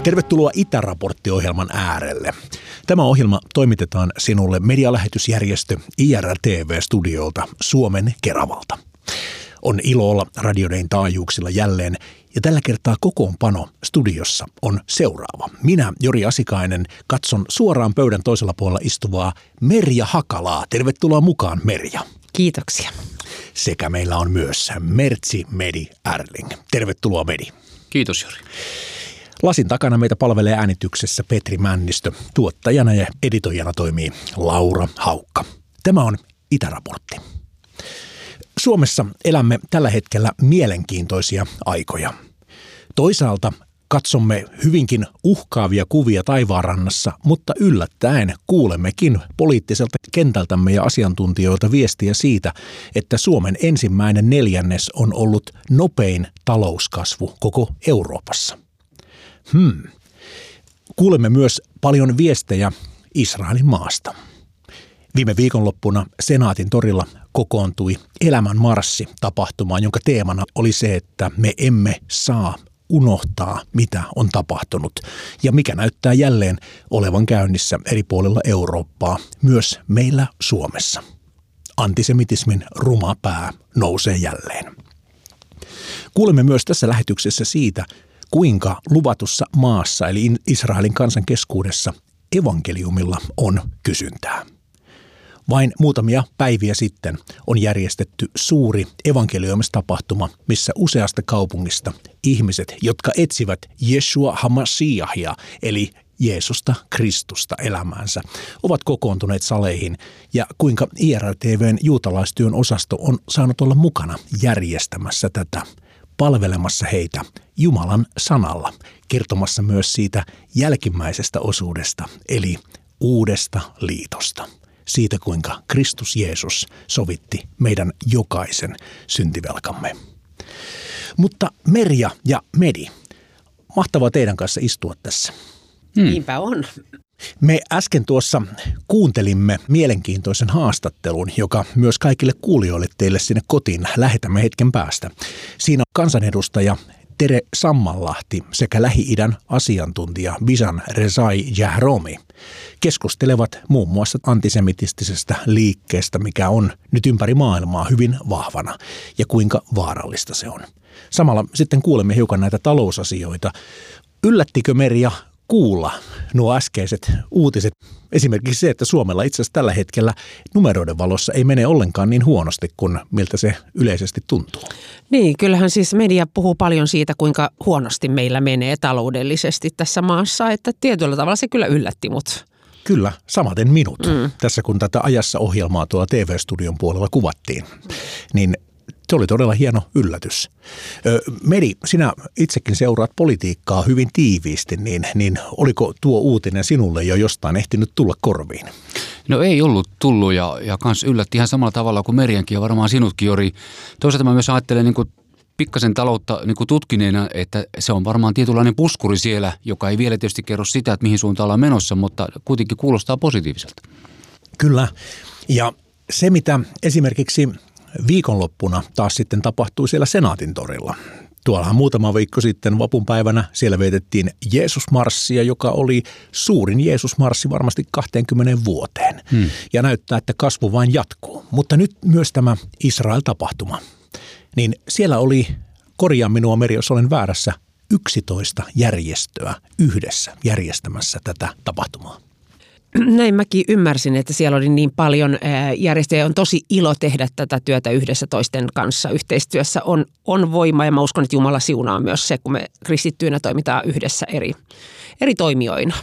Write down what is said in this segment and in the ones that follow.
Tervetuloa Itäraportti-ohjelman äärelle. Tämä ohjelma toimitetaan sinulle medialähetysjärjestö IRTV-studiolta Suomen Keravalta. On ilo olla Radio Dayn taajuuksilla jälleen ja tällä kertaa kokoonpano studiossa on seuraava. Minä, Jori Asikainen, katson suoraan pöydän toisella puolella istuvaa Merja Hakalaa. Tervetuloa mukaan, Merja. Kiitoksia. Sekä meillä on myös Mertsi Medi Erling. Tervetuloa, Medi. Kiitos, Jori. Lasin takana meitä palvelee äänityksessä Petri Männistö. Tuottajana ja editoijana toimii Laura Haukka. Tämä on Itäraportti. Suomessa elämme tällä hetkellä mielenkiintoisia aikoja. Toisaalta katsomme hyvinkin uhkaavia kuvia taivaanrannassa, mutta yllättäen kuulemmekin poliittiselta kentältämme ja asiantuntijoilta viestiä siitä, että Suomen ensimmäinen neljännes on ollut nopein talouskasvu koko Euroopassa. Kuulemme myös paljon viestejä Israelin maasta. Viime viikonloppuna Senaatin torilla kokoontui Elämän marssi -tapahtuma, jonka teemana oli se, että me emme saa unohtaa, mitä on tapahtunut ja mikä näyttää jälleen olevan käynnissä eri puolilla Eurooppaa, myös meillä Suomessa. Antisemitismin ruma pää nousee jälleen. Kuulemme myös tässä lähetyksessä siitä, kuinka luvatussa maassa eli Israelin kansan keskuudessa evankeliumilla on kysyntää. Vain muutamia päiviä sitten on järjestetty suuri evankeliumistapahtuma, missä useasta kaupungista ihmiset, jotka etsivät Yeshua HaMashiachia, eli Jeesusta Kristusta elämäänsä, ovat kokoontuneet saleihin ja kuinka IRTV:n juutalaistyön osasto on saanut olla mukana järjestämässä tätä, palvelemassa heitä Jumalan sanalla, kertomassa myös siitä jälkimmäisestä osuudesta, eli uudesta liitosta. Siitä, kuinka Kristus Jeesus sovitti meidän jokaisen syntivelkamme. Mutta Merja ja Medi, mahtavaa teidän kanssa istua tässä. Niinpä on. Me äsken tuossa kuuntelimme mielenkiintoisen haastattelun, joka myös kaikille kuulijoille teille sinne kotiin lähetämme hetken päästä. Siinä kansanedustaja Tere Sammanlahti sekä Lähi-idän asiantuntija Bijan Rezai Jahromi keskustelevat muun muassa antisemitistisesta liikkeestä, mikä on nyt ympäri maailmaa hyvin vahvana ja kuinka vaarallista se on. Samalla sitten kuulemme hiukan näitä talousasioita. Yllättikö Merja kuulla nuo äskeiset uutiset? Esimerkiksi se, että Suomella itse asiassa tällä hetkellä numeroiden valossa ei mene ollenkaan niin huonosti kuin miltä se yleisesti tuntuu. Niin, kyllähän siis media puhuu paljon siitä, kuinka huonosti meillä menee taloudellisesti tässä maassa, että tietyllä tavalla se kyllä yllätti mut. Kyllä, samaten minut. Tässä kun tätä ajassa ohjelmaa tuolla TV-studion puolella kuvattiin, niin se oli todella hieno yllätys. Medi, sinä itsekin seuraat politiikkaa hyvin tiiviisti, niin oliko tuo uutinen sinulle jo jostain ehtinyt tulla korviin? No ei ollut tullut ja kans yllätti ihan samalla tavalla kuin Merjankin ja varmaan sinutkin, Jori. Toisaalta mä myös ajattelen niin pikkasen taloutta niin tutkineena, että se on varmaan tietynlainen puskuri siellä, joka ei vielä tietysti kerro sitä, että mihin suuntaan ollaan menossa, mutta kuitenkin kuulostaa positiiviselta. Kyllä, ja se mitä esimerkiksi viikonloppuna taas sitten tapahtui siellä Senaatin torilla. Tuollahan muutama viikko sitten vapunpäivänä siellä vietettiin Jeesusmarssia, joka oli suurin Jeesusmarssi varmasti 20 vuoteen. Ja näyttää, että kasvu vain jatkuu. Mutta nyt myös tämä Israel-tapahtuma. Niin siellä oli, korjaa minua Meri, jos olen väärässä, 11 järjestöä yhdessä järjestämässä tätä tapahtumaa. Näin mäkin ymmärsin, että siellä oli niin paljon järjestöjä. On tosi ilo tehdä tätä työtä yhdessä toisten kanssa. Yhteistyössä on voima ja mä uskon, että Jumala siunaa myös se, kun me kristittyinä toimitaan yhdessä eri toimijoina.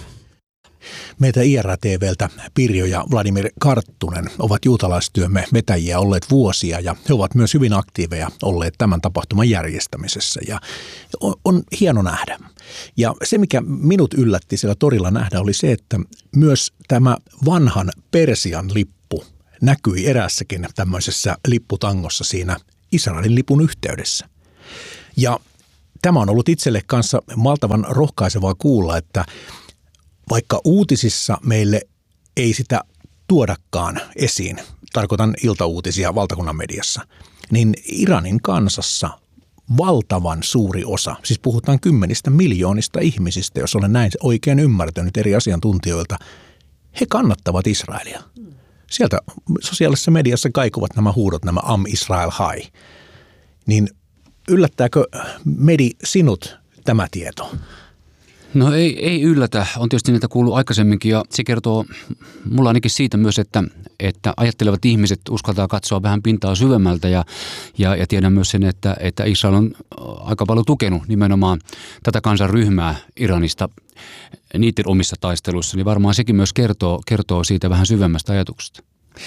Meitä IRTVltä Pirjo ja Vladimir Karttunen ovat juutalaistyömme vetäjiä olleet vuosia ja he ovat myös hyvin aktiiveja olleet tämän tapahtuman järjestämisessä ja on hieno nähdä. Ja se, mikä minut yllätti siellä torilla nähdä, oli se, että myös tämä vanhan Persian lippu näkyi eräässäkin tämmöisessä lipputangossa siinä Israelin lipun yhteydessä. Ja tämä on ollut itselle kanssa valtavan rohkaisevaa kuulla, että vaikka uutisissa meille ei sitä tuodakaan esiin, tarkoitan iltauutisia valtakunnan mediassa, niin Iranin kansassa valtavan suuri osa, siis puhutaan 10 miljoonista ihmisistä, jos olen näin oikein ymmärtänyt eri asiantuntijoilta, he kannattavat Israelia. Sieltä sosiaalisessa mediassa kaikuvat nämä huudot, nämä Am Israel Hai. Niin yllättääkö Medi sinut tämä tieto? No ei yllätä. On tietysti niitä kuullut aikaisemminkin ja se kertoo mulla ainakin siitä myös, että ajattelevat ihmiset uskaltaa katsoa vähän pintaa syvemmältä ja tiedän myös sen, että Israel on aika paljon tukenut nimenomaan tätä kansanryhmää Iranista niiden omissa taisteluissa, niin varmaan sekin myös kertoo siitä vähän syvemmästä ajatuksesta.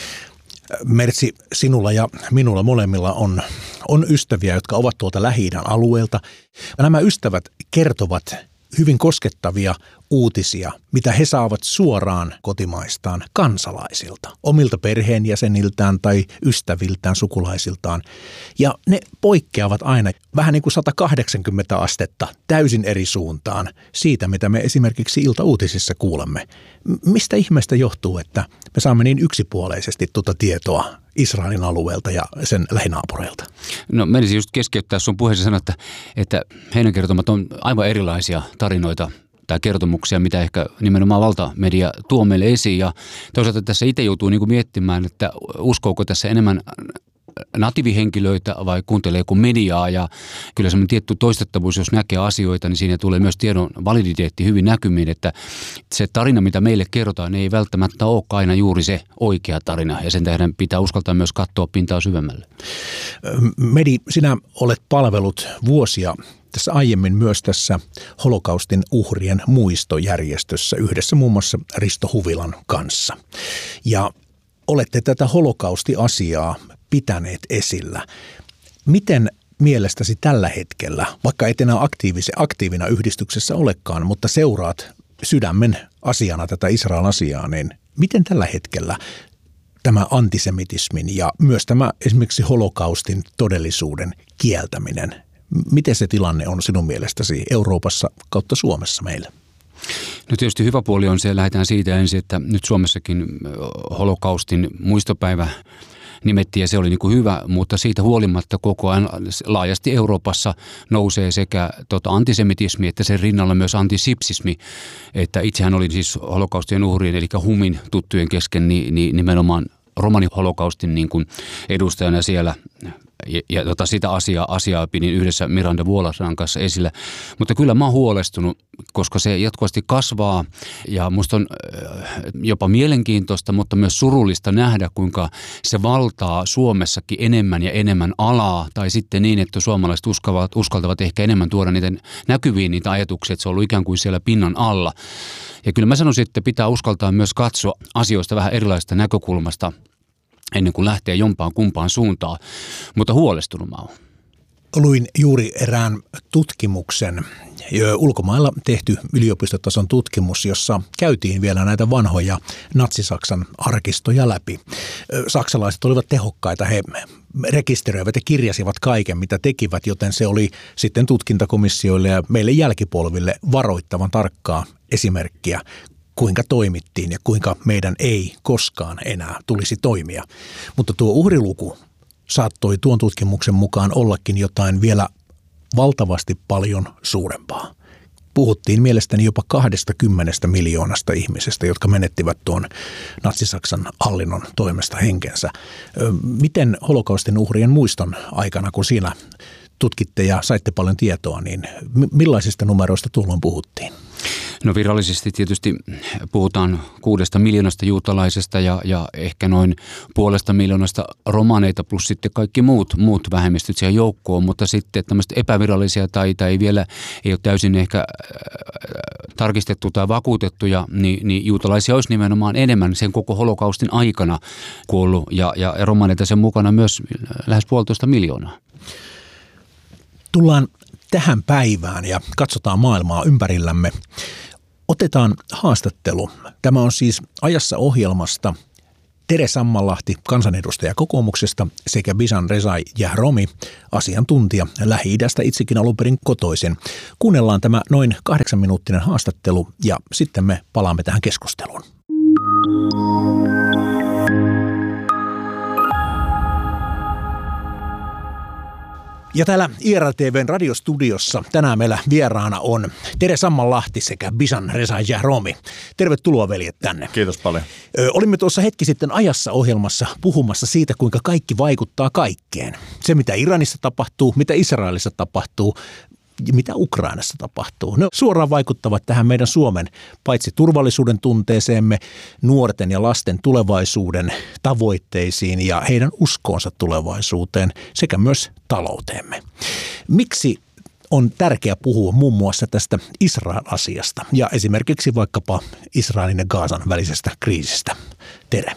Mertsi, sinulla ja minulla molemmilla on ystäviä, jotka ovat tuolta Lähi-idän alueelta. Nämä ystävät kertovat hyvin koskettavia uutisia, mitä he saavat suoraan kotimaistaan kansalaisilta, omilta perheenjäseniltään tai ystäviltään, sukulaisiltaan. Ja ne poikkeavat aina vähän niin kuin 180 astetta täysin eri suuntaan siitä, mitä me esimerkiksi iltauutisissa kuulemme. Mistä ihmeestä johtuu, että me saamme niin yksipuoleisesti tuota tietoa Israelin alueelta ja sen lähinaapureilta? No menisin just keskeyttää sun puheessa sanoa, että heidän kertomat on aivan erilaisia tarinoita tai kertomuksia, mitä ehkä nimenomaan valtamedia tuo meille esiin. Ja toisaalta tässä itse joutuu niin kuin miettimään, että uskooko tässä enemmän natiivihenkilöitä vai kuunteleeko mediaa. Ja kyllä semmoinen tietty toistettavuus, jos näkee asioita, niin siinä tulee myös tiedon validiteetti hyvin näkymiin, että se tarina, mitä meille kerrotaan, ei välttämättä ole aina juuri se oikea tarina. Ja sen tähden pitää uskaltaa myös katsoa pintaa syvemmälle. Medi, sinä olet palvellut vuosia tässä aiemmin myös tässä holokaustin uhrien muistojärjestössä yhdessä muun muassa Risto Huvilan kanssa. Ja olette tätä holokaustiasiaa pitäneet esillä. Miten mielestäsi tällä hetkellä, vaikka et enää aktiivina yhdistyksessä olekaan, mutta seuraat sydämen asiana tätä Israel-asiaa, niin miten tällä hetkellä tämä antisemitismin ja myös tämä esimerkiksi holokaustin todellisuuden kieltäminen, miten se tilanne on sinun mielestäsi Euroopassa kautta Suomessa meillä? No tietysti hyvä puoli on se, lähdetään siitä ensin, että nyt Suomessakin holokaustin muistopäivä nimettiin ja se oli niin kuin hyvä, mutta siitä huolimatta koko ajan laajasti Euroopassa nousee sekä antisemitismi että sen rinnalla myös antisipsismi, että itsehän olin siis holokaustien uhrien eli HUMin tuttujen kesken niin nimenomaan romaniholokaustin niin kuin edustajana siellä. Ja sitä asiaa pidin yhdessä Miranda Vuolasan kanssa esillä. Mutta kyllä mä oon huolestunut, koska se jatkuvasti kasvaa ja musta on jopa mielenkiintoista, mutta myös surullista nähdä, kuinka se valtaa Suomessakin enemmän ja enemmän alaa. Tai sitten niin, että suomalaiset uskaltavat ehkä enemmän tuoda näkyviin niitä ajatuksia, että se on ollut ikään kuin siellä pinnan alla. Ja kyllä mä sanoisin, että pitää uskaltaa myös katsoa asioista vähän erilaisesta näkökulmasta ennen kuin lähtee jompaan kumpaan suuntaan, mutta huolestunut mä oon. Luin juuri erään tutkimuksen, ulkomailla tehty yliopistotason tutkimus, jossa käytiin vielä näitä vanhoja natsi-Saksan arkistoja läpi. Saksalaiset olivat tehokkaita, he rekisteröivät ja kirjasivat kaiken, mitä tekivät, joten se oli sitten tutkintakomissioille ja meille jälkipolville varoittavan tarkkaa esimerkkiä, kuinka toimittiin ja kuinka meidän ei koskaan enää tulisi toimia. Mutta tuo uhriluku saattoi tuon tutkimuksen mukaan ollakin jotain vielä valtavasti paljon suurempaa. Puhuttiin mielestäni jopa 20 miljoonasta ihmisestä, jotka menettivät tuon natsi-Saksan hallinnon toimesta henkensä. Miten holokaustin uhrien muiston aikana, kun siinä tutkitte ja saitte paljon tietoa, niin millaisista numeroista tuolloin puhuttiin? No virallisesti tietysti puhutaan 6 miljoonasta juutalaisesta ja ehkä noin 0,5 miljoonasta romaneita plus sitten kaikki muut vähemmistöt siihen joukkoon, mutta sitten tämmöistä epävirallisia tai vielä ei ole täysin ehkä tarkistettu tai vakuutettuja, niin juutalaisia olisi nimenomaan enemmän sen koko holokaustin aikana kuollut ja romaneita sen mukana myös lähes 1,5 miljoonaa. Tullaan tähän päivään ja katsotaan maailmaa ympärillämme. Otetaan haastattelu. Tämä on siis Ajassa ohjelmasta Tere Sammanlahti, kansanedustaja kokoomuksesta, sekä Bijan Rezai Jahromi, asiantuntija Lähi-idästä itsekin alun perin kotoisin. Kuunnellaan tämä noin 8-minuuttinen haastattelu ja sitten me palaamme tähän keskusteluun. Ja täällä IRL-TV:n radiostudiossa tänään meillä vieraana on Tere Sammanlahti sekä Bijan Reza Jahromi. Tervetuloa veljet tänne. Kiitos paljon. Olimme tuossa hetki sitten Ajassa ohjelmassa puhumassa siitä, kuinka kaikki vaikuttaa kaikkeen. Se, mitä Iranissa tapahtuu, mitä Israelissa tapahtuu, mitä Ukrainassa tapahtuu. Ne suoraan vaikuttavat tähän meidän Suomen paitsi turvallisuuden tunteeseemme, nuorten ja lasten tulevaisuuden tavoitteisiin ja heidän uskoonsa tulevaisuuteen sekä myös talouteemme. Miksi on tärkeää puhua muun muassa tästä Israel-asiasta ja esimerkiksi vaikkapa Israelin ja Gazan välisestä kriisistä? Tere.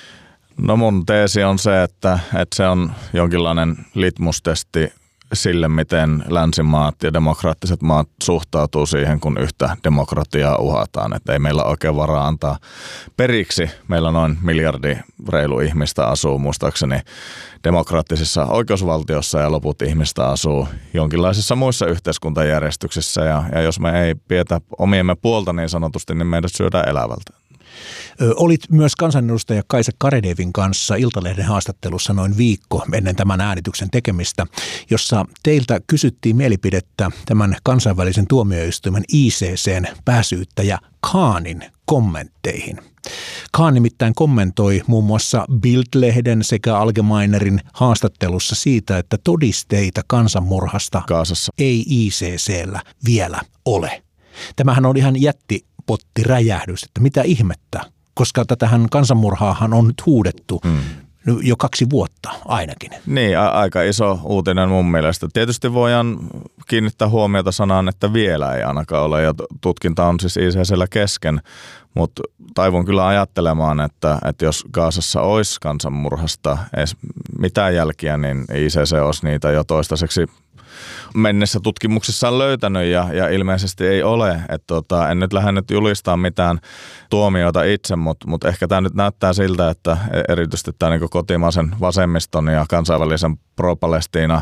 No mun teesi on se, että se on jonkinlainen litmustesti sille, miten länsimaat ja demokraattiset maat suhtautuu siihen, kun yhtä demokratiaa uhataan. Että ei meillä oikein varaa antaa periksi. Meillä noin miljardi reilu ihmistä asuu muistaakseni demokraattisissa oikeusvaltiossa ja loput ihmistä asuu jonkinlaisissa muissa yhteiskuntajärjestyksissä. Ja jos me ei pidetä omiemme puolta niin sanotusti, niin meidät syödään elävältä. Olit myös kansanedustaja Kaisa Karedevin kanssa Iltalehden haastattelussa noin viikko ennen tämän äänityksen tekemistä, jossa teiltä kysyttiin mielipidettä tämän kansainvälisen tuomioistuimen ICC:n pääsyyttäjä Khanin kommentteihin. Khan nimittäin kommentoi muun muassa Bild-lehden sekä Allgemeinerin haastattelussa siitä, että todisteita kansanmurhasta Gazassa ei ICC:llä vielä ole. Tämähän on ihan jättipottiräjähdys, että mitä ihmettä, koska tätähän kansanmurhaahan on nyt huudettu jo 2 vuotta ainakin. Niin, aika iso uutinen mun mielestä. Tietysti voidaan kiinnittää huomiota sanaan, että vielä ei ainakaan ole, ja tutkinta on siis ICC:llä kesken, mutta taivun kyllä ajattelemaan, että jos Gazassa olisi kansanmurhasta edes mitään jälkiä, niin ICC olisi niitä jo toistaiseksi mennessä tutkimuksissaan löytänyt ja ilmeisesti ei ole. En nyt lähde nyt julistaa mitään tuomioita itse, mutta ehkä tämä nyt näyttää siltä, että erityisesti tämä niin kotimaisen vasemmiston ja kansainvälisen pro-Palestiina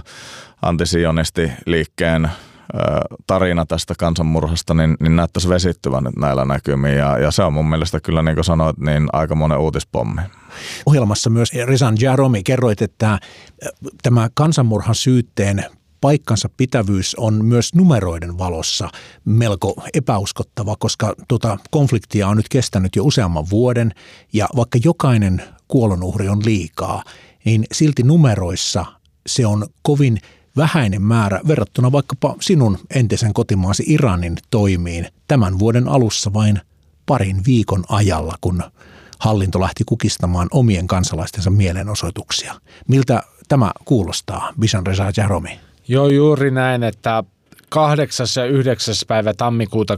antisijonistiliikkeen tarina tästä kansanmurhasta niin näyttäisi vesittyvän nyt näillä näkymin ja se on mun mielestä kyllä niin kuin sanoit, niin aikamoinen uutispommi. Ohjelmassa myös Reza Jahromi kerroit, että tämä kansanmurhan syytteen paikkansa pitävyys on myös numeroiden valossa melko epäuskottava, koska tuota konfliktia on nyt kestänyt jo useamman vuoden ja vaikka jokainen kuolonuhri on liikaa, niin silti numeroissa se on kovin vähäinen määrä verrattuna vaikkapa sinun entisen kotimaasi Iranin toimiin tämän vuoden alussa vain 2 viikon ajalla, kun hallinto lähti kukistamaan omien kansalaistensa mielenosoituksia. Miltä tämä kuulostaa, Bijan Reza Jahromi? Joo, juuri näin, että 8. ja 9. päivä tammikuuta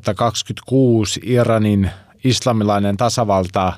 2026 Iranin islamilainen tasavalta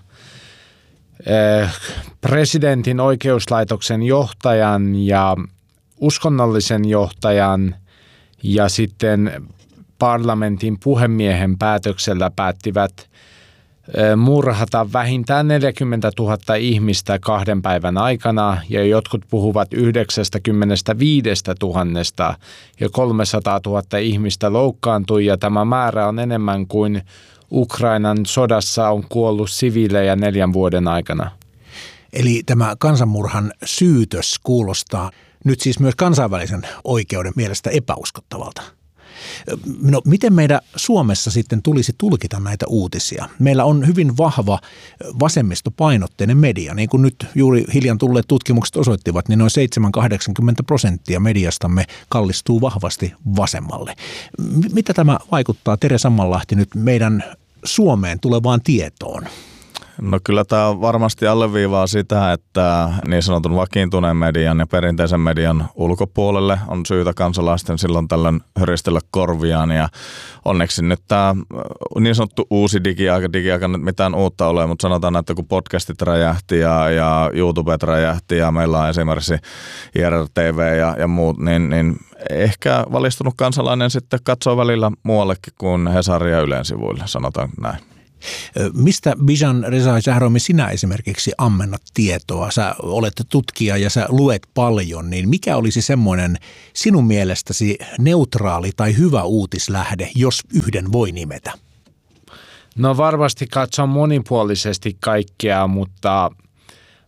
presidentin, oikeuslaitoksen johtajan ja uskonnollisen johtajan ja sitten parlamentin puhemiehen päätöksellä päättivät murhata vähintään 40 000 ihmistä 2 päivän aikana ja jotkut puhuvat 95 000 ja 300 000 ihmistä loukkaantui ja tämä määrä on enemmän kuin Ukrainan sodassa on kuollut siviilejä 4 vuoden aikana. Eli tämä kansanmurhan syytös kuulostaa nyt siis myös kansainvälisen oikeuden mielestä epäuskottavalta. No, miten meidän Suomessa sitten tulisi tulkita näitä uutisia? Meillä on hyvin vahva vasemmistopainotteinen media. Niin kuin nyt juuri hiljan tulleet tutkimukset osoittivat, niin noin 7-80% mediastamme kallistuu vahvasti vasemmalle. Mitä tämä vaikuttaa, Tere Sammanlahti, nyt meidän Suomeen tulevaan tietoon? No kyllä tämä varmasti alleviivaa sitä, että niin sanotun vakiintuneen median ja perinteisen median ulkopuolelle on syytä kansalaisten silloin tällöin höristellä korviaan. Ja onneksi nyt tämä niin sanottu uusi digiaika nyt mitään uutta ole, mutta sanotaan, että kun podcastit räjähti ja YouTubet räjähti ja meillä on esimerkiksi IRL-TV ja muut, niin ehkä valistunut kansalainen sitten katsoo välillä muuallekin kuin Hesaria Ylen sivuille, sanotaan näin. Mistä Bijan Reza Jahromi sinä esimerkiksi ammennat tietoa? Sä olet tutkija ja sä luet paljon, niin mikä olisi semmoinen sinun mielestäsi neutraali tai hyvä uutislähde, jos yhden voi nimetä? No varmasti katson monipuolisesti kaikkea, mutta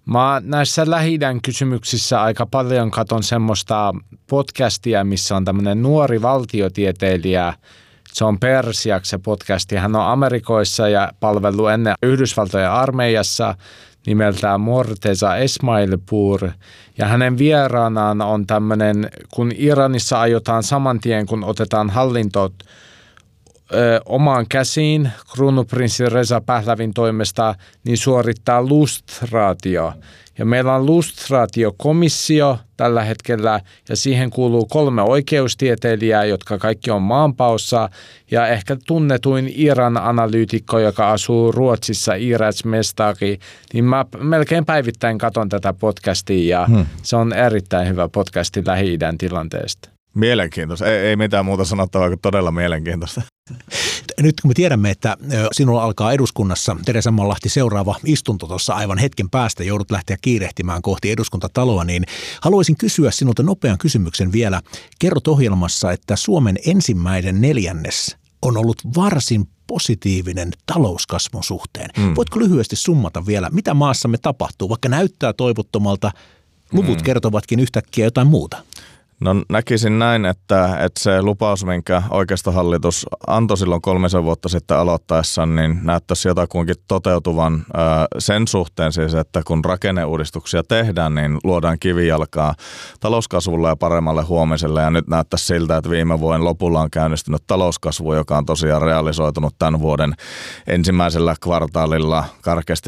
Mä näissä Lähi-idän kysymyksissä aika paljon katon semmoista podcastia, missä on tämmöinen nuori valtiotieteilijä. Se on persiaksi se podcasti. Hän on Amerikoissa ja palvellut ennen Yhdysvaltojen armeijassa nimeltään Morteza Esmailpour. Ja hänen vieraanaan on tämmöinen, kun Iranissa aiotaan saman tien, kun otetaan hallinto omaan käsiin kruunuprinssi Reza Pahlavín toimesta, niin suorittaa lustraatio. Ja meillä on lustraatiokomissio tällä hetkellä, ja siihen kuuluu 3 oikeustieteilijää, jotka kaikki on maanpaossa, ja ehkä tunnetuin Iran-analyytikko, joka asuu Ruotsissa, Iraj Mestari, niin mä melkein päivittäin katon tätä podcastia, ja se on erittäin hyvä podcasti Lähi-idän tilanteesta. Mielenkiintoista. Ei mitään muuta sanottavaa kuin todella mielenkiintoista. Nyt kun me tiedämme, että sinulla alkaa eduskunnassa, Tere Sammanlahti, seuraava istunto tuossa aivan hetken päästä, joudut lähteä kiirehtimään kohti eduskuntataloa, niin haluaisin kysyä sinulta nopean kysymyksen vielä. Kerrot ohjelmassa, että Suomen ensimmäinen neljännes on ollut varsin positiivinen talouskasvun suhteen. Voitko lyhyesti summata vielä, mitä maassamme tapahtuu, vaikka näyttää toivottomalta, luvut kertovatkin yhtäkkiä jotain muuta? No näkisin näin, että se lupaus, minkä oikeistohallitus antoi silloin 3 vuotta sitten aloittaessaan, niin näyttäisi jotakuinkin toteutuvan sen suhteen siis, että kun rakenneuudistuksia tehdään, niin luodaan kivijalkaa talouskasvulle ja paremmalle huomiselle. Ja nyt näyttäisi siltä, että viime vuoden lopulla on käynnistynyt talouskasvu, joka on tosiaan realisoitunut tämän vuoden ensimmäisellä kvartaalilla karkeasti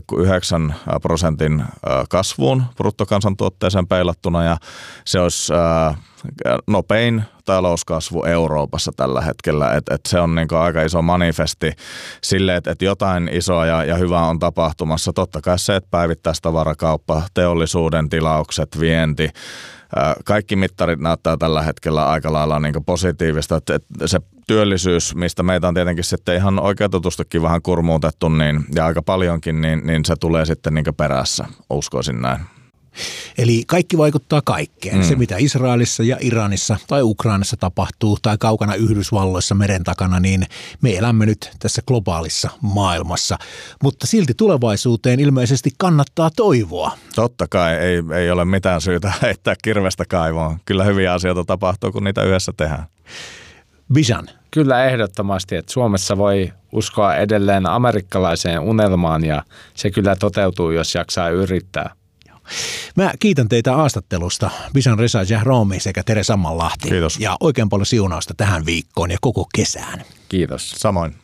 0,9% kasvuun bruttokansantuotteeseen peilattuna, ja se olisi nopein talouskasvu Euroopassa tällä hetkellä. Et se on niinku aika iso manifesti sille, että jotain isoa ja hyvää on tapahtumassa. Totta kai se, että päivittäistavarakauppa, teollisuuden tilaukset, vienti, kaikki mittarit näyttää tällä hetkellä aika lailla niinku positiivista. Et se työllisyys, mistä meitä on tietenkin sitten ihan oikeutetustikin vähän kurmuutettu ja aika paljonkin, niin se tulee sitten niinku perässä, uskoisin näin. Eli kaikki vaikuttaa kaikkeen. Se, mitä Israelissa ja Iranissa tai Ukrainassa tapahtuu tai kaukana Yhdysvalloissa meren takana, niin me elämme nyt tässä globaalissa maailmassa. Mutta silti tulevaisuuteen ilmeisesti kannattaa toivoa. Totta kai, ei ole mitään syytä heittää kirvestä kaivoon. Kyllä hyviä asioita tapahtuu, kun niitä yhdessä tehdään. Bijan. Kyllä ehdottomasti, että Suomessa voi uskoa edelleen amerikkalaiseen unelmaan ja se kyllä toteutuu, jos jaksaa yrittää. Mä kiitän teitä haastattelusta, Bijan Reza Jahromi sekä Tere Sammanlahti. Kiitos. Ja oikein paljon siunausta tähän viikkoon ja koko kesään. Kiitos. Samoin.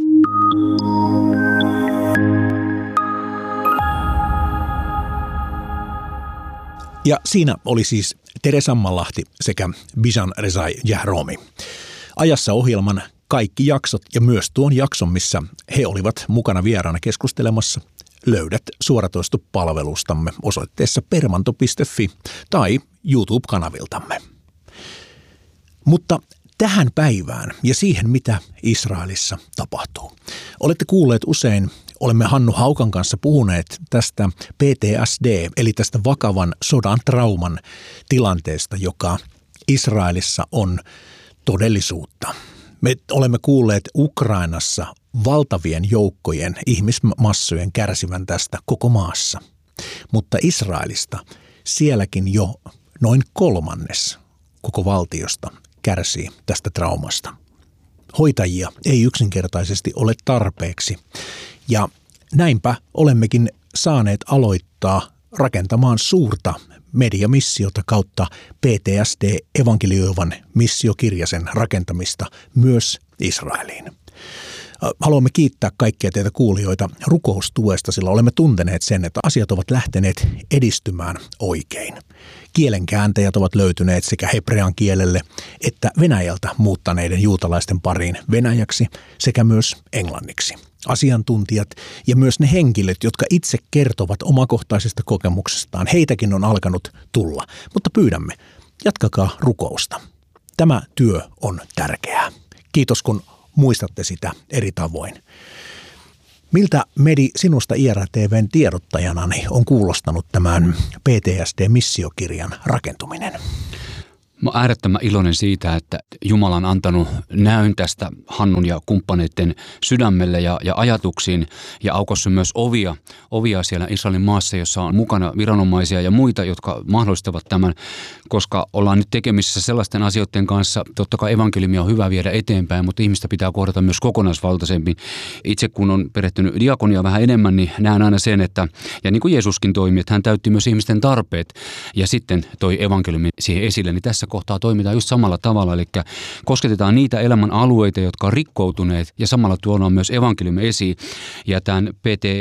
Ja siinä oli siis Tere Sammanlahti sekä Bijan Reza Jahromi. Ajassa ohjelman kaikki jaksot ja myös tuon jakson, missä he olivat mukana vieraana keskustelemassa, löydät suoratoistopalvelustamme osoitteessa permanto.fi tai YouTube-kanaviltamme. Mutta tähän päivään ja siihen, mitä Israelissa tapahtuu. Olette kuulleet usein, olemme Hannu Haukan kanssa puhuneet tästä PTSD, eli tästä vakavan sodan trauman tilanteesta, joka Israelissa on todellisuutta. Me olemme kuulleet Ukrainassa valtavien joukkojen ihmismassojen kärsivän tästä koko maassa, mutta Israelista sielläkin jo noin 1/3 koko valtiosta kärsii tästä traumasta. Hoitajia ei yksinkertaisesti ole tarpeeksi ja näinpä olemmekin saaneet aloittaa rakentamaan suurta mediamissiota kautta PTSD-evankelioivan missiokirjasen rakentamista myös Israeliin. Haluamme kiittää kaikkia teitä kuulijoita rukoustuesta, sillä olemme tunteneet sen, että asiat ovat lähteneet edistymään oikein. Kielenkääntäjät ovat löytyneet sekä hebrean kielelle että Venäjältä muuttaneiden juutalaisten pariin venäjäksi sekä myös englanniksi. Asiantuntijat ja myös ne henkilöt, jotka itse kertovat omakohtaisesta kokemuksestaan, heitäkin on alkanut tulla. Mutta pyydämme, jatkakaa rukousta. Tämä työ on tärkeää. Kiitos, kun muistatte sitä eri tavoin. Miltä, Medi, sinusta IRTV:n tiedottajanani on kuulostanut tämän PTSD-missiokirjan rakentuminen? Mä oon äärettömän iloinen siitä, että Jumala on antanut näyn tästä Hannun ja kumppaneiden sydämelle ja ajatuksiin ja aukossa myös ovia siellä Israelin maassa, jossa on mukana viranomaisia ja muita, jotka mahdollistavat tämän, koska ollaan nyt tekemisissä sellaisten asioiden kanssa. Totta kai evankeliumia on hyvä viedä eteenpäin, mutta ihmistä pitää kohdata myös kokonaisvaltaisemmin. Itse kun on perehtynyt diakonia vähän enemmän, niin näen aina sen, että ja niin kuin Jeesuskin toimi, että hän täytti myös ihmisten tarpeet ja sitten toi evankeliumi siihen esille, niin tässä kohtaa toimitaan just samalla tavalla, eli kosketetaan niitä elämän alueita, jotka on rikkoutuneet ja samalla tuodaan myös evankeliumi esiin. Ja tämän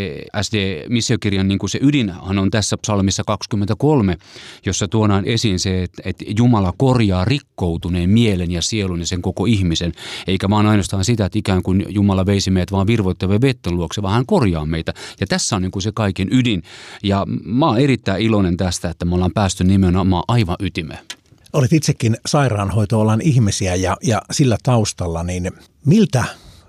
PTSD-missiokirjan niin kuin se ydinhan on tässä psalmissa 23, jossa tuodaan esiin se, että Jumala korjaa rikkoutuneen mielen ja sielun ja sen koko ihmisen, eikä vaan ainoastaan sitä, että ikään kuin Jumala veisi meidät vaan virvoittavien vetten luokse, vaan hän korjaa meitä. Ja tässä on niin kuin se kaiken ydin. Ja mä oon erittäin iloinen tästä, että me ollaan päästy nimenomaan aivan ytimeen. Olet itsekin sairaanhoitoalan ihmisiä ja sillä taustalla, niin miltä,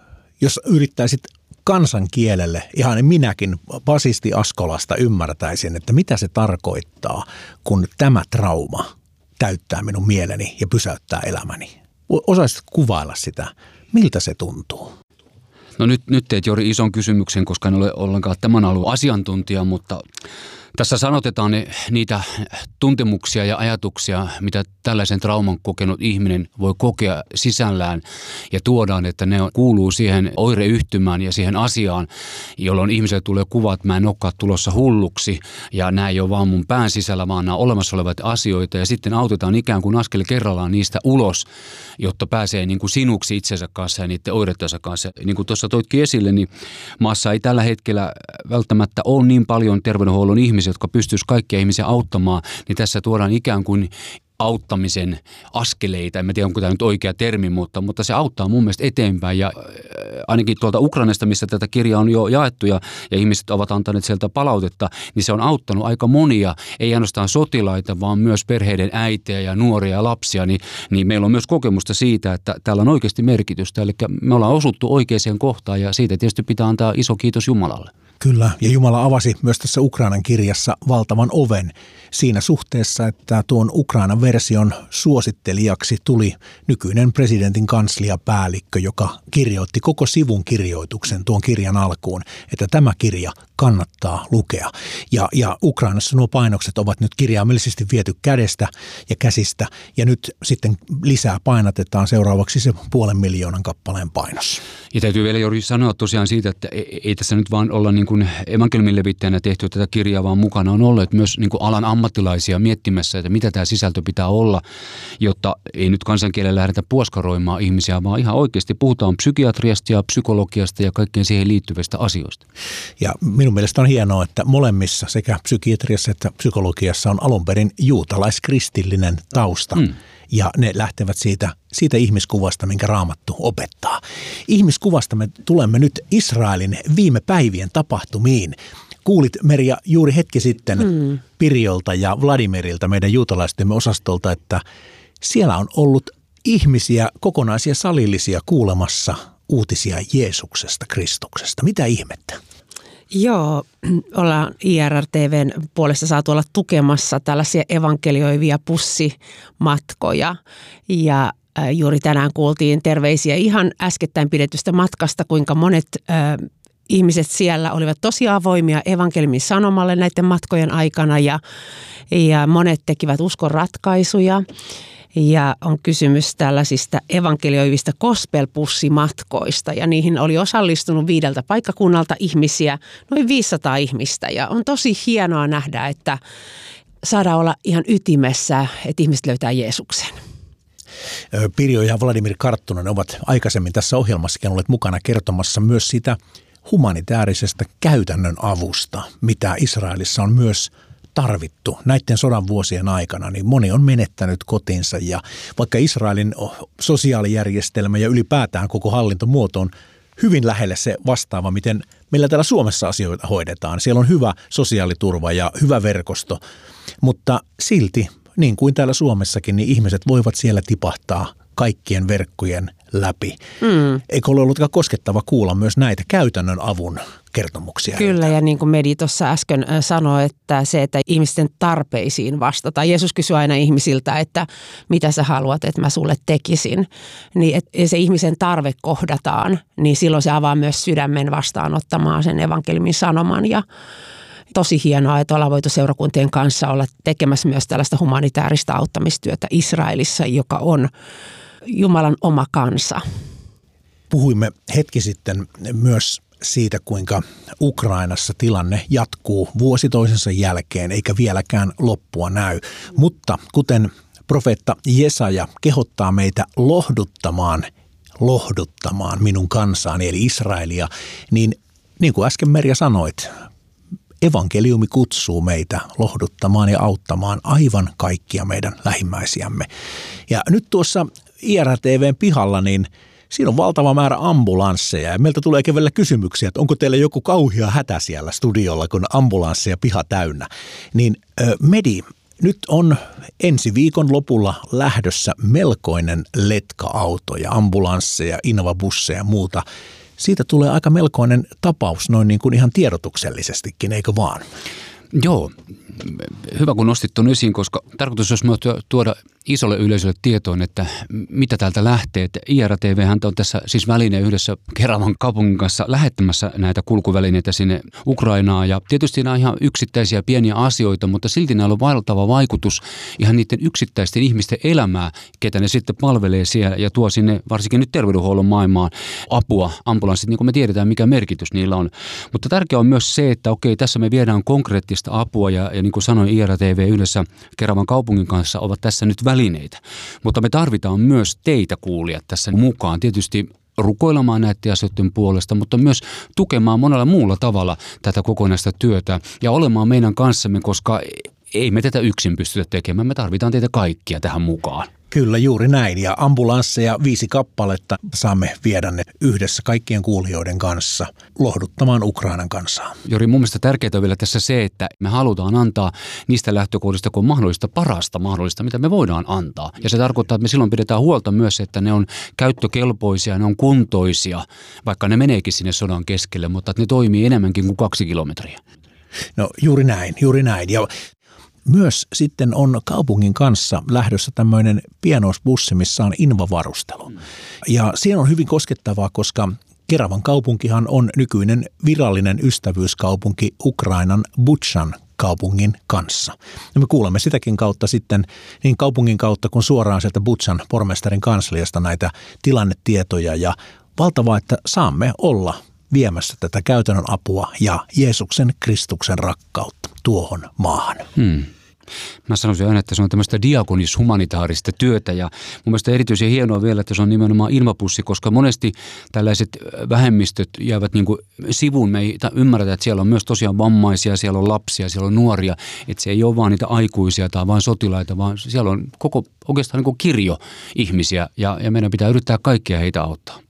jos yrittäisit kansankielelle, ihan minäkin basisti Askolasta ymmärtäisin, että mitä se tarkoittaa, kun tämä trauma täyttää minun mieleni ja pysäyttää elämäni. Osaisitko kuvailla sitä, miltä se tuntuu? No nyt teet Jori ison kysymyksen, koska en ole ollenkaan tämän alueen asiantuntija, mutta tässä sanotetaan niitä tuntemuksia ja ajatuksia, mitä tällaisen trauman kokenut ihminen voi kokea sisällään ja tuodaan, että ne kuuluu siihen oireyhtymään ja siihen asiaan, jolloin ihmiselle tulee kuva, että mä en olekaan tulossa hulluksi ja nämä ei ole vaan mun pään sisällä, vaan nämä olemassa olevat asioita ja sitten autetaan ikään kuin askel kerrallaan niistä ulos, jotta pääsee niin kuin sinuksi itsensä kanssa ja niiden oireittensa kanssa. Niin kuin tuossa toitkin esille, niin maassa ei tällä hetkellä välttämättä ole niin paljon terveydenhuollon ihmisiä, jotka pystyisivät kaikkia ihmisiä auttamaan, niin tässä tuodaan ikään kuin auttamisen askeleita. En tiedä, onko tämä nyt oikea termi, mutta se auttaa mun mielestä eteenpäin. Ja ainakin tuolta Ukrainasta, missä tätä kirjaa on jo jaettu ja ihmiset ovat antaneet sieltä palautetta, niin se on auttanut aika monia, ei ainoastaan sotilaita, vaan myös perheiden äitejä ja nuoria ja lapsia. Niin meillä on myös kokemusta siitä, että täällä on oikeasti merkitystä. Eli me ollaan osuttu oikeaan kohtaan ja siitä tietysti pitää antaa iso kiitos Jumalalle. Kyllä, ja Jumala avasi myös tässä Ukrainan kirjassa valtavan oven siinä suhteessa, että tuon Ukrainan version suosittelijaksi tuli nykyinen presidentin kansliapäällikkö, joka kirjoitti koko sivun kirjoituksen tuon kirjan alkuun, että tämä kirja kannattaa lukea. Ja Ukrainassa nuo painokset ovat nyt kirjaimellisesti viety kädestä ja käsistä, ja nyt sitten lisää painatetaan seuraavaksi se 500,000 kappaleen painos. Ja täytyy vielä Jori sanoa tosiaan siitä, että ei tässä nyt vaan olla niin kuin evankeliumin levittäjänä tehty tätä kirjaa, vaan mukana on olleet myös niin kuin alan ammattilaisia miettimässä, että mitä tämä sisältö pitää olla, jotta ei nyt kansankielellä lähdetä puoskaroimaan ihmisiä, vaan ihan oikeasti puhutaan psykiatriasta ja psykologiasta ja kaikkeen siihen liittyvistä asioista. Ja minun mielestä on hienoa, että molemmissa sekä psykiatriassa että psykologiassa on alun perin juutalaiskristillinen tausta. Ja ne lähtevät siitä ihmiskuvasta, minkä Raamattu opettaa. Ihmiskuvasta me tulemme nyt Israelin viime päivien tapahtumiin. Kuulit, Merja, juuri hetki sitten Pirjolta ja Vladimirilta, meidän juutalaistemme osastolta, että siellä on ollut ihmisiä, kokonaisia salillisia kuulemassa uutisia Jeesuksesta, Kristuksesta. Mitä ihmettä? Joo, ollaan IRR-TVn puolesta saatu olla tukemassa tällaisia evankelioivia bussimatkoja ja juuri tänään kuultiin terveisiä ihan äskettäin pidetystä matkasta, kuinka monet ihmiset siellä olivat tosi avoimia evankeliumin sanomalle näiden matkojen aikana ja monet tekivät uskon ratkaisuja. Ja on kysymys tällaisista evankelioivista gospelbussimatkoista ja niihin oli osallistunut 5 paikkakunnalta ihmisiä, noin 500 ihmistä. Ja on tosi hienoa nähdä, että saadaan olla ihan ytimessä, että ihmiset löytää Jeesuksen. Pirjo ja Vladimir Karttunen ovat aikaisemmin tässä ohjelmassakin olleet mukana kertomassa myös sitä humanitaarisesta käytännön avusta, mitä Israelissa on myös tarvittu näiden sodan vuosien aikana, niin moni on menettänyt kotinsa ja vaikka Israelin sosiaalijärjestelmä ja ylipäätään koko hallintomuoto on hyvin lähelle se vastaava, miten meillä täällä Suomessa asioita hoidetaan. Siellä on hyvä sosiaaliturva ja hyvä verkosto, mutta silti niin kuin täällä Suomessakin, niin ihmiset voivat siellä tipahtaa kaikkien verkkojen läpi. Eikö ole ollut koskettava kuulla myös näitä käytännön avun kertomuksia? Kyllä, ja niin kuin Medi tuossa äsken sanoi, että se, että ihmisten tarpeisiin vastataan. Jeesus kysyi aina ihmisiltä, että mitä sä haluat, että mä sulle tekisin. Niin että se ihmisen tarve kohdataan, niin silloin se avaa myös sydämen vastaanottamaan sen evankeliumin sanoman. Ja tosi hienoa, että ollaan voitu seurakuntien kanssa olla tekemässä myös tällaista humanitaarista auttamistyötä Israelissa, joka on Jumalan oma kansa. Puhuimme hetki sitten myös siitä, kuinka Ukrainassa tilanne jatkuu vuosi toisensa jälkeen, eikä vieläkään loppua näy. Mutta kuten profeetta Jesaja kehottaa meitä lohduttamaan minun kansaani, eli Israelia, niin kuin äsken Merja sanoit, evankeliumi kutsuu meitä lohduttamaan ja auttamaan aivan kaikkia meidän lähimmäisiämme. Ja nyt tuossa IRTV:n pihalla, niin siinä on valtava määrä ambulansseja ja meiltä tulee välillä kysymyksiä, että onko teillä joku kauhea hätä siellä studiolla, kun ambulansseja piha täynnä. Niin Medi, nyt on ensi viikon lopulla lähdössä melkoinen letka-auto ja ambulansseja, invabusseja ja muuta. Siitä tulee aika melkoinen tapaus noin niin kuin ihan tiedotuksellisestikin, eikö vaan? Joo, hyvä kun nostit tuon esiin, koska tarkoitus olisi myös tuoda isolle yleisölle tietoon, että mitä täältä lähtee. Että IRTV on tässä siis väline yhdessä Keravan kaupungin kanssa lähettämässä näitä kulkuvälineitä sinne Ukrainaan. Ja tietysti nämä on ihan yksittäisiä pieniä asioita, mutta silti näillä on valtava vaikutus ihan niiden yksittäisten ihmisten elämää, ketä ne sitten palvelee siellä ja tuo sinne varsinkin nyt terveydenhuollon maailmaan apua, ambulanssit, niin kuin me tiedetään, mikä merkitys niillä on. Mutta tärkeää on myös se, että okei, tässä me viedään konkreettista apua ja niin kuin sanoin, IRTV yhdessä Keravan kaupungin kanssa ovat tässä nyt välineitä. Mutta me tarvitaan myös teitä kuulijat tässä mukaan. Tietysti rukoilemaan näiden asioiden puolesta, mutta myös tukemaan monella muulla tavalla tätä kokonaista työtä ja olemaan meidän kanssamme, koska ei me tätä yksin pystytä tekemään. Me tarvitaan teitä kaikkia tähän mukaan. Kyllä, juuri näin. Ja ambulansseja 5 kappaletta saamme viedä ne yhdessä kaikkien kuulijoiden kanssa lohduttamaan Ukrainan kansaa. Jori, mun mielestä tärkeää on vielä tässä se, että me halutaan antaa niistä lähtökohdista, kun on mahdollista, parasta mahdollista, mitä me voidaan antaa. Ja se tarkoittaa, että me silloin pidetään huolta myös, että ne on käyttökelpoisia, ne on kuntoisia, vaikka ne meneekin sinne sodan keskelle, mutta että ne toimii enemmänkin kuin 2 kilometriä. No juuri näin. Ja myös sitten on kaupungin kanssa lähdössä tämmöinen pienoisbussi, missä on invavarustelu. Ja siinä on hyvin koskettavaa, koska Keravan kaupunkihan on nykyinen virallinen ystävyyskaupunki Ukrainan Butšan kaupungin kanssa. Ja me kuulemme sitäkin kautta sitten niin kaupungin kautta kuin suoraan sieltä Butšan pormestarin kansliasta näitä tilannetietoja ja valtavaa, että saamme olla viemässä tätä käytännön apua ja Jeesuksen Kristuksen rakkautta tuohon maahan. Mä sanoisin aina, että se on tämmöistä diakonis-humanitaarista työtä ja mun mielestä erityisen hienoa vielä, että se on nimenomaan ilmapussi, koska monesti tällaiset vähemmistöt jäävät niin kuin sivuun. Me ei ymmärretä, että siellä on myös tosiaan vammaisia, siellä on lapsia, siellä on nuoria, että se ei ole vaan niitä aikuisia tai vain sotilaita, vaan siellä on oikeastaan niin kuin kirjo ihmisiä ja meidän pitää yrittää kaikkia heitä auttaa.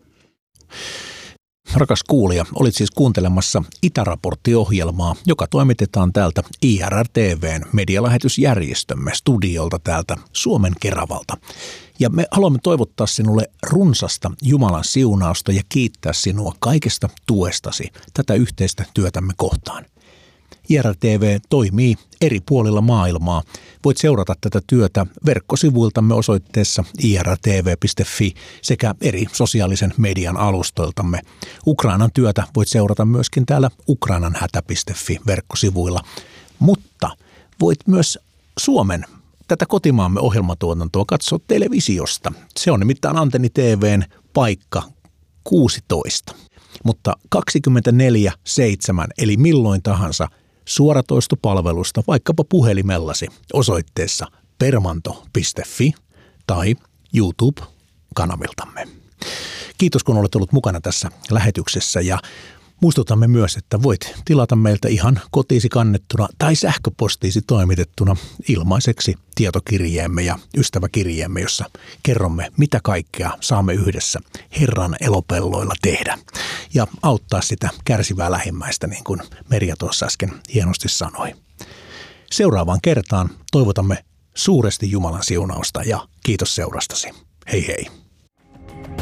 Rakas kuulija, olit siis kuuntelemassa Itäraportti-ohjelmaa, joka toimitetaan täältä IRTV:n medialähetysjärjestömme studiolta täältä Suomen Keravalta. Ja me haluamme toivottaa sinulle runsasta Jumalan siunausta ja kiittää sinua kaikesta tuestasi tätä yhteistä työtämme kohtaan. IRTV toimii eri puolilla maailmaa. Voit seurata tätä työtä verkkosivuiltamme osoitteessa irtv.fi sekä eri sosiaalisen median alustoiltamme. Ukrainan työtä voit seurata myöskin täällä ukrainanhätä.fi verkkosivuilla. Mutta voit myös Suomen tätä kotimaamme ohjelmatuotantoa katsoa televisiosta. Se on nimittäin Antenni TV:n paikka 16. Mutta 24/7 eli milloin tahansa suoratoistopalvelusta vaikkapa puhelimellasi osoitteessa permanto.fi tai YouTube-kanaviltamme. Kiitos kun olet ollut mukana tässä lähetyksessä ja muistutamme myös, että voit tilata meiltä ihan kotiisi kannettuna tai sähköpostiisi toimitettuna ilmaiseksi tietokirjeemme ja ystäväkirjeemme, jossa kerromme, mitä kaikkea saamme yhdessä Herran elopelloilla tehdä ja auttaa sitä kärsivää lähimmäistä, niin kuin Merja tuossa äsken hienosti sanoi. Seuraavaan kertaan toivotamme suuresti Jumalan siunausta ja kiitos seurastasi. Hei hei!